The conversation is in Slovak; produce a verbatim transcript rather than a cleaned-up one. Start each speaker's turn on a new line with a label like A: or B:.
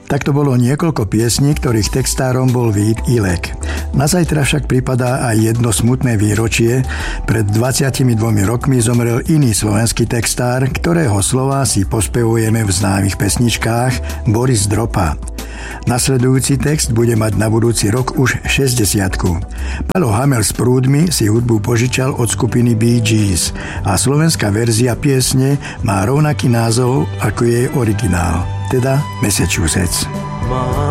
A: Tak to bolo niekoľko piesní, ktorých textárom bol Vít Ilek. Na zajtra však pripadá aj jedno smutné výročie. Pred dvadsiatimi dvomi rokmi zomrel iný slovenský textár, ktorého slová si pospevujeme v známych pesničkách, Boris Dropa. Nasledujúci text bude mať na budúci rok už šesťdesiatku. Paľo Hamel s prúdmi si hudbu požičal od skupiny Bee Gees a slovenská verzia piesne má rovnaký názov ako jej originál, teda Massachusetts.